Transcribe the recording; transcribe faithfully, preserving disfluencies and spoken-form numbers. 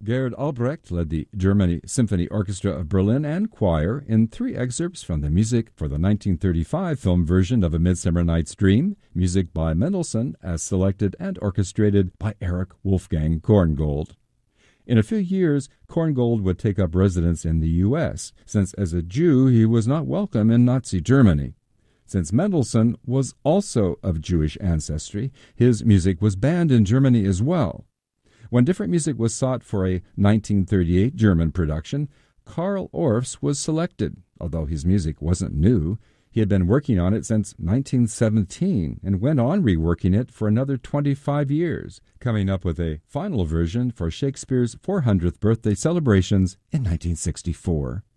Gerd Albrecht led the Germany Symphony Orchestra of Berlin and choir in three excerpts from the music for the nineteen thirty-five film version of A Midsummer Night's Dream, music by Mendelssohn as selected and orchestrated by Erich Wolfgang Korngold. In a few years, Korngold would take up residence in the U S, since as a Jew he was not welcome in Nazi Germany. Since Mendelssohn was also of Jewish ancestry, his music was banned in Germany as well. When different music was sought for a nineteen thirty-eight German production, Carl Orff's was selected, although his music wasn't new. He had been working on it since nineteen seventeen and went on reworking it for another twenty-five years, coming up with a final version for Shakespeare's four hundredth birthday celebrations in nineteen sixty-four.